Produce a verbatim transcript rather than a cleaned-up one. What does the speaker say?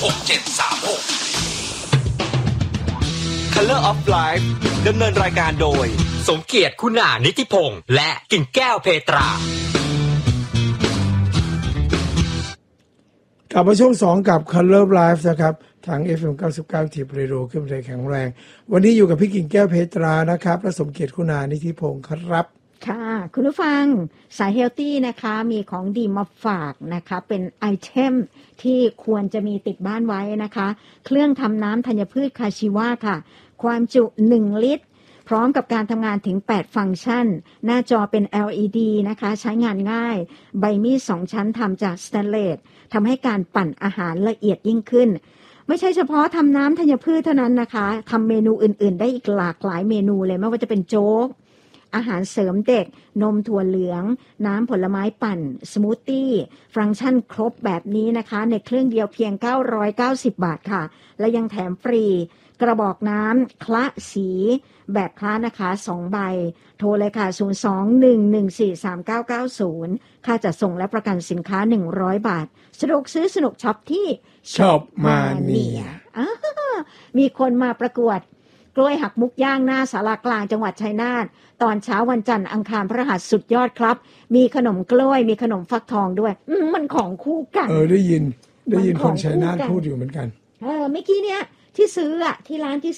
หกเจ็ดสามหก Color of Life ดำเนินรายการโดยสมเกียรติคุณานิติพงษ์และกิ่งแก้วเพตรากลับมาช่วงสองกับ Color of Life นะครับทาง เอฟ เอ็ม เก้าสิบเก้า ทีเรโดขึ้นใจแข็งแรงวันนี้อยู่กับพี่กิ่งแก้วเพตรานะครับและสมเกียรติคุณานิติพงษ์ครับค่ะคุณผู้ฟังสายเฮลตี้นะคะมีของดีมาฝากนะคะเป็นไอเทมที่ควรจะมีติดบ้านไว้นะคะเครื่องทำน้ำธัญพืชคาชิวะค่ะความจุหนึ่งลิตรพร้อมกับการทำงานถึงแปดฟังก์ชันหน้าจอเป็น แอล อี ดี นะคะใช้งานง่ายใบมีดสองชั้นทำจากสแตนเลสทำให้การปั่นอาหารละเอียดยิ่งขึ้นไม่ใช่เฉพาะทำน้ำธัญพืชเท่านั้นนะคะทำเมนูอื่นๆได้อีกหลากหลายเมนูเลยไม่ว่าจะเป็นโจ๊กอาหารเสริมเด็กนมถั่วเหลืองน้ำผลไม้ปั่นสมูทตี้ฟังก์ชันครบแบบนี้นะคะในเครื่องเดียวเพียงเก้าร้อยเก้าสิบบาทค่ะและยังแถมฟรีกระบอกน้ำคละสีแบบคละนะคะสองใบโทรเลยค่ะศูนย์ สอง หนึ่ง หนึ่ง สี่ สาม เก้า เก้า ศูนย์ค่าจัดส่งและประกันสินค้าหนึ่งร้อยบาทสะดวกซื้อสนุกช็อปที่ช็อปมาเนียมีคนมาประกวดกล้วยหักมุกย่างหน้าศาลากลางจังหวัดชัยนาทตอนเช้าวันจันทร์อังคารพฤหัสสุดยอดครับมีขนมกล้วยมีขนมฟักทองด้วยมันของคู่กันเออได้ยินได้ยินคนชัยนาทพูดอยู่เหมือนกันเออเมื่อกี้เนี้ยที่ซื้ออะที่ร้านที่